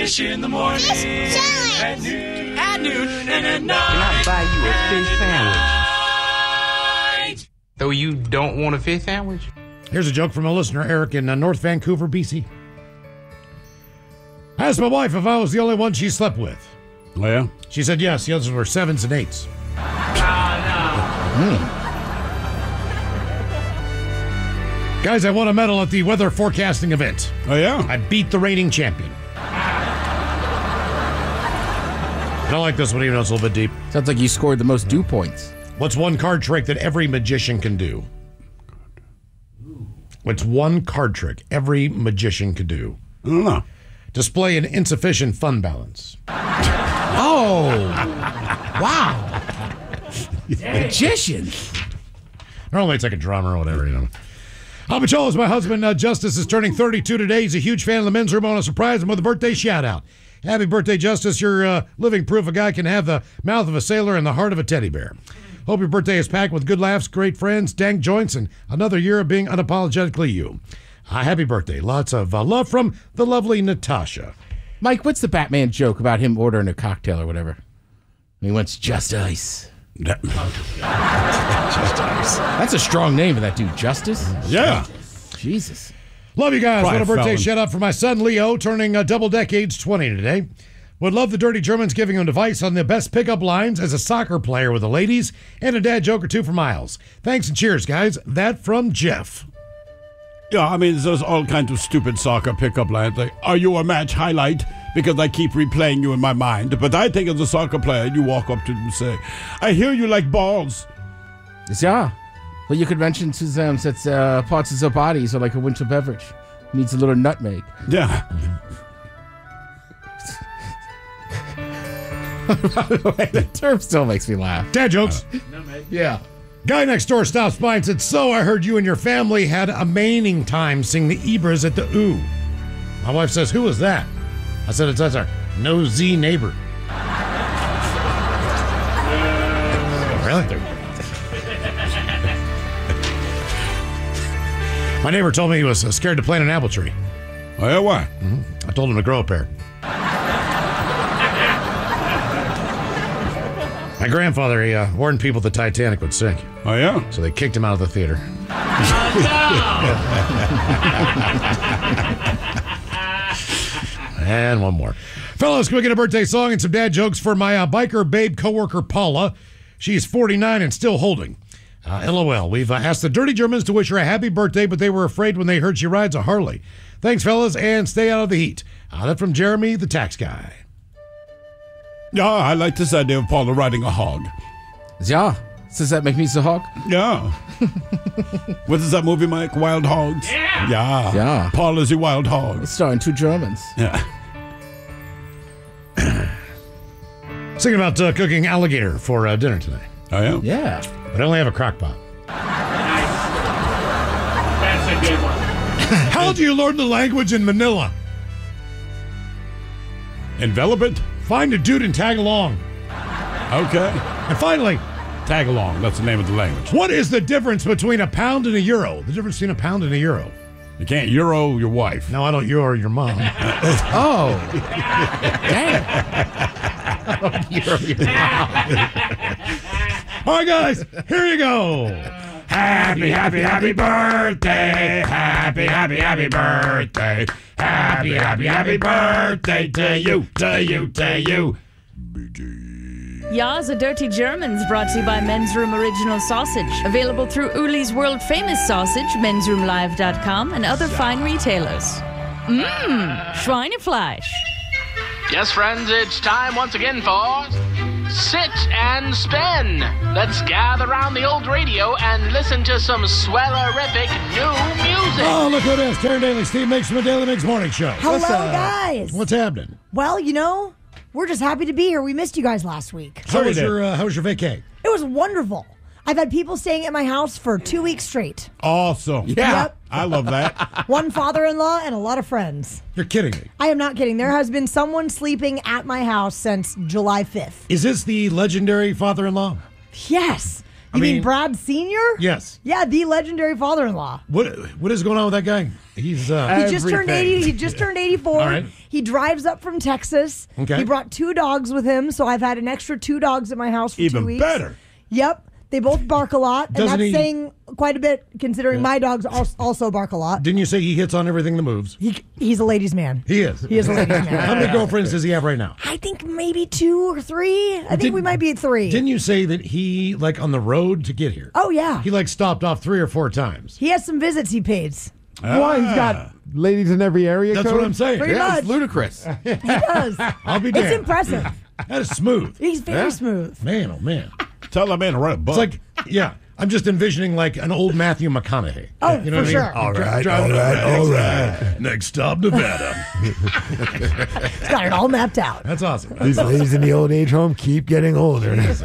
Fish in the morning. At noon. And at night. Can I buy you a fish sandwich? Though you don't want a fish sandwich? Here's a joke from a listener, Eric, in North Vancouver, BC. Asked my wife if I was the only one she slept with. Oh, yeah? She said yes. The others were 7s and 8s. Guys, I won a medal at the weather forecasting event. Oh, yeah? I beat the reigning champion. I don't like this one, even though it's a little bit deep. Sounds like you scored the most dew points. What's one card trick that every magician can do? What's one card trick every magician could do? I don't know. Display an insufficient fund balance. Oh! Wow! Magician! Normally it's like a drummer or whatever, you know. Albacholas, my husband, Justice, is turning 32 today. He's a huge fan of the men's room. I want to surprise him with a birthday shout-out. Happy birthday, Justice. You're living proof a guy can have the mouth of a sailor and the heart of a teddy bear. Hope your birthday is packed with good laughs, great friends, dank joints, and another year of being unapologetically you. Happy birthday. Lots of love from the lovely Natasha. Mike, what's the Batman joke about him ordering a cocktail or whatever? He wants just ice. Just ice. That's a strong name for that dude, Justice. Yeah. Jesus. Love you guys. Pride What a birthday felon. shout out for my son Leo, turning double decades 20 today. Would love the Dirty Germans giving him advice on the best pickup lines as a soccer player with the ladies, and a dad joke or two for Miles. Thanks and cheers, guys. That from Jeff. Yeah, I mean, there's all kinds of stupid soccer pickup lines like, are you a match highlight? Because I keep replaying you in my mind. But I think as a soccer player, you walk up to them and say, I hear you like balls. Yeah. Well, you could mention to them that parts of their bodies are like a winter beverage. Needs a little nutmeg. Yeah. That term still makes me laugh. Dad jokes. Yeah. Guy next door stops by and said, so I heard you and your family had a maining time sing the Ibras at the Oo. My wife says, who was that? I said, it's our nosy neighbor. Really? My neighbor told me he was scared to plant an apple tree. Oh, yeah, why? I told him to grow a pair. My grandfather, he warned people the Titanic would sink. Oh, yeah? So they kicked him out of the theater. And one more. Fellas, can we get a birthday song and some dad jokes for my biker babe coworker Paula? She's 49 and still holding. LOL. We've asked the Dirty Germans to wish her a happy birthday, but they were afraid when they heard she rides a Harley. Thanks, fellas, and stay out of the heat. That's from Jeremy, the tax guy. Yeah, I like this idea of Paula riding a hog. Yeah. Does that make me so hog? Yeah. What is that movie, Mike? Wild Hogs? Yeah. Yeah. Paula's a wild hog. It's starring two Germans. Yeah. Thinking about cooking alligator for dinner tonight. Oh, yeah? Yeah. But I only have a crock pot. That's a good one. How do you learn the language in Manila? Envelop it? Find a dude and tag along. Okay. And finally, Tag along. That's the name of the language. what is the difference between a pound and a euro? The difference between a pound and a euro. You can't Euro your wife. No, I don't euro your mom. Oh. Damn. All right, guys, here you go. Happy, happy, happy birthday. Happy, happy, happy birthday. Happy, happy, happy birthday to you, to you, to you. Ya's a Dirty Germans brought to you by Men's Room Original Sausage. Available through Uli's world famous sausage, mensroomlive.com, and other fine retailers. Schweinefleisch. Yes, friends, it's time once again for Sit and Spin. Let's gather around the old radio and listen to some swellerific new music. Oh, look who it is. Taryn Daly, Steve Mix from the Daily Mix Morning Show. Hello, guys. What's happening? Well, we're just happy to be here. We missed you guys last week. How was your vacay? It was wonderful. I've had people staying at my house for 2 weeks straight. Awesome. Yeah. Yep. I love that. One father-in-law and a lot of friends. You're kidding me. I am not kidding. There has been someone sleeping at my house since July 5th. Is this the legendary father-in-law? Yes. You mean Brad Sr.? Yes. Yeah, the legendary father-in-law. What is going on with that guy? He's He just turned 80. He just turned 84. All right. He drives up from Texas. Okay. He brought 2 dogs with him, so I've had an extra 2 dogs at my house for 2 weeks. Even better. Yep. They both bark a lot, and Doesn't that's he- saying quite a bit considering my dogs also bark a lot. Didn't you say he hits on everything that moves? He's a ladies' man. He is. He is a ladies' man. How many girlfriends does he have right now? I think maybe 2 or 3. I think we might be at 3. Didn't you say that he, like, on the road to get here? Oh, yeah. He, like, stopped off 3 or 4 times. He has some visits he pays. Why? He's got ladies in every area That's code? what I'm saying. Pretty much. It's ludicrous. He does. I'll be damned. It's impressive. That is smooth. He's very smooth. Man, oh, man. Tell that man to write a book. It's like, yeah, I'm just envisioning, like, an old Matthew McConaughey. Oh, you know for what sure. I mean? All right. Next stop, Nevada. He's got it all mapped out. That's awesome. These ladies in the old age home keep getting older. Is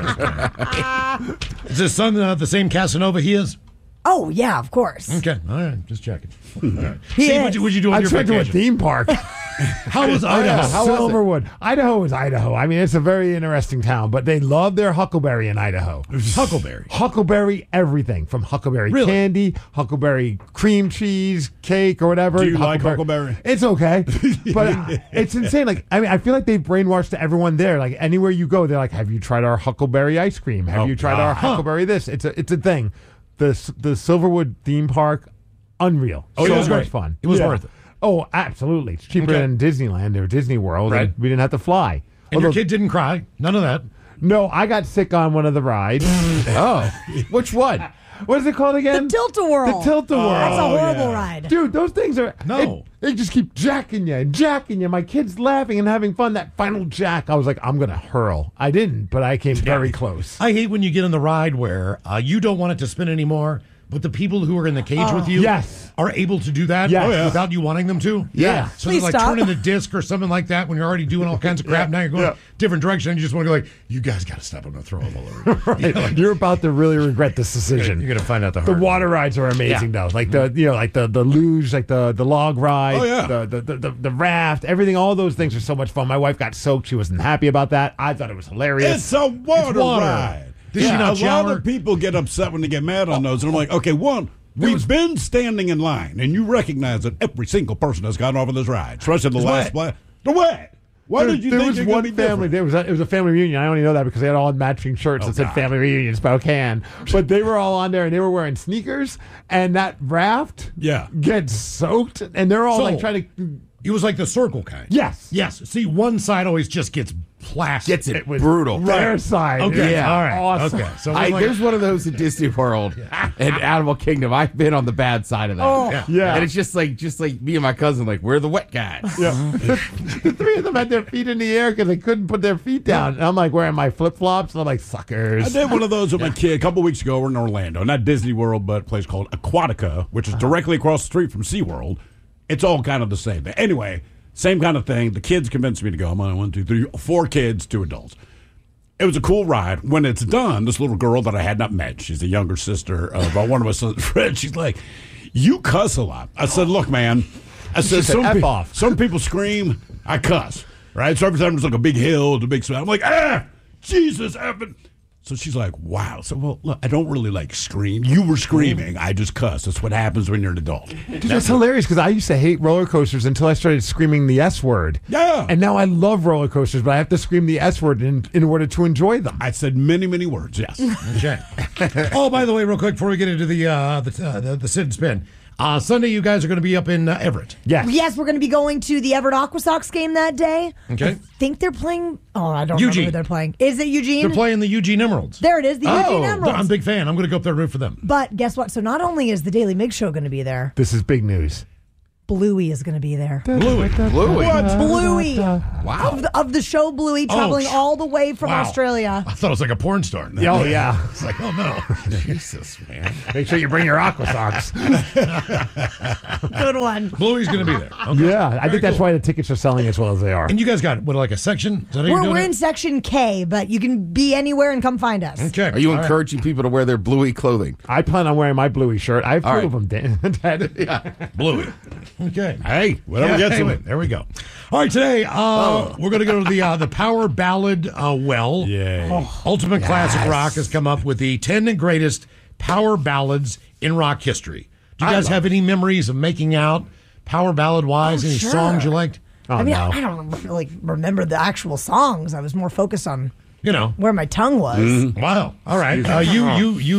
his son the same Casanova he is? Oh, yeah, of course. Okay, all right, just checking. All right. He See, is. what'd you do on I your went to a vacation? theme park. How was Idaho? How Silverwood. Idaho is Idaho. I mean, it's a very interesting town, but they love their huckleberry in Idaho. Huckleberry. Huckleberry everything, from huckleberry Really? candy, huckleberry cream cheese, cake, or whatever. Do you like huckleberry? It's okay, but it's insane. Like, I mean, I feel like they've brainwashed everyone there. Like, anywhere you go, they're like, "Have you tried our huckleberry ice cream? Have you tried our huckleberry this?" It's a thing. The Silverwood theme park, unreal. Oh, so it was much great. fun. It was worth it. Oh, absolutely. It's cheaper Okay. than Disneyland or Disney World. Right. And we didn't have to fly. And your Although- kid didn't cry? None of that? No, I got sick on one of the rides. Oh, which one? What is it called The again? Tilt-A-Whirl. The Tilt-A-Whirl. That's a horrible yeah. ride. Dude, those things are... No. They just keep jacking you and jacking you. My kid's laughing and having fun. That final jack, I was like, I'm going to hurl. I didn't, but I came very close. I hate when you get in the ride where you don't want it to spin anymore, but the people who are in the cage with you Yes. are able to do that Yes. Oh, yeah. without you wanting them to. Yeah. So Please they're like stop. turning the disc or something like that when you're already doing all kinds of crap. Now you're going different direction. And you just want to go like, you guys got to stop. I'm going to throw them all over. Right. You're about to really regret this decision. You're going to find out the The hard water rides are amazing though. Like the like the luge, like the log ride, Oh, yeah. the raft, everything, all those things are so much fun. My wife got soaked. She wasn't happy about that. I thought it was hilarious. It's a water, water. ride. Did she not a shower? lot of people get upset when they get mad on those. And I'm like, okay, one, we've been standing in line, and you recognize that every single person has gotten off of this ride, especially the last blast. The wet. Why did you there think was you're one going to be family. different? It was a family reunion. I only know that because they had all matching shirts that said God. "Family Reunion Spokane." But they were all on there and they were wearing sneakers, and that raft gets soaked, and they're all So- like trying to. It was like the circle kind. Yes. Yes. See, one side always just gets plastered. Gets it was brutal. Their side. Okay. Yeah. All right. Awesome. Okay. So it was like, There's one of those in Disney World and Animal Kingdom. I've been on the bad side of that. Oh. Yeah. And it's just like me and my cousin, like, we're the wet guys. Yeah. The three of them had their feet in the air because they couldn't put their feet down. And I'm like wearing my flip flops, and I'm like, suckers. I did one of those with my kid a couple weeks ago. We're in Orlando, not Disney World, but a place called Aquatica, which is directly across the street from SeaWorld. It's all kind of the same thing. Anyway, same kind of thing. The kids convinced me to go. I'm on 1, 2, 3, 4 kids, 2 adults. It was a cool ride. When it's done, this little girl that I had not met, she's the younger sister of one of my son's friends, she's like, you cuss a lot. I said, look, man. I said, said, F off. some people scream, I cuss. Right? So every time there's like a big hill, a big swell, I'm like, Jesus, effing. So she's like, wow. So, well, look, I don't really like scream. You were screaming. I just cuss. That's what happens when you're an adult. Dude, that's hilarious because I used to hate roller coasters until I started screaming the S word. Yeah. And now I love roller coasters, but I have to scream the S word in order to enjoy them. I said many, many words, yes. Okay. Oh, by the way, real quick before we get into the sit and spin, Sunday you guys are going to be up in Everett. Yes. Yes, we're going to be going to the Everett Aqua Sox game that day. Okay. I think they're playing. Oh, I don't Eugene. remember who they're playing. Is it Eugene? They're playing the Eugene Emeralds. There it is, the Eugene I'm Emeralds. a big fan. I'm going to go up there and root for them. But guess what? So not only is the Daily Mix Show going to be there, This is big news. Bluey is going to be there. Bluey. Bluey. Wow. Of the show Bluey, traveling all the way from Wow. Australia. I thought it was like a porn star. Oh, yeah. It's like, oh, no. Jesus, man. Make sure you bring your Aqua Socks. Good one. Bluey's going to be there. Okay. Yeah, I think that's why the tickets are selling as well as they are. And you guys got, what, like a section? Is that how you're doing We're it? in section K, but you can be anywhere and come find us. Okay. Are you All right. encouraging people to wear their bluey clothing? I plan on wearing my Bluey shirt. I have two All right. of them, Dad. Bluey. Okay. Hey, whatever gets anyway, them. there we go. All right, today we're going to go to the power ballad well. Yay. Ultimate Classic Rock has come up with the 10 greatest power ballads in rock history. Do you guys have any memories of making out power ballad wise? Any sure. songs you liked? I mean, I don't remember the actual songs. I was more focused on You know. where my tongue was. Wow. All right. You